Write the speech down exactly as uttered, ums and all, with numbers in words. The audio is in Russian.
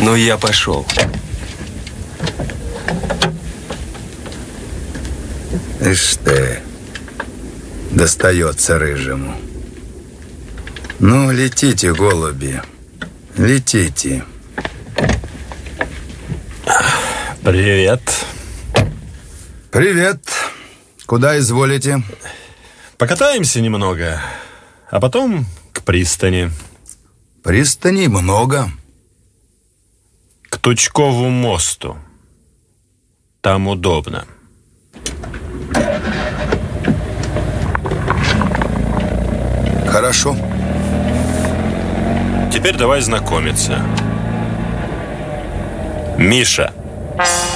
Ну, я пошел. Ишь ты, достается рыжему. Ну, летите, голуби, летите. Привет. Привет. Куда изволите? Покатаемся немного, а потом к пристани. Пристани много. К Тучкову мосту. Там удобно. Хорошо. Теперь давай знакомиться. Миша.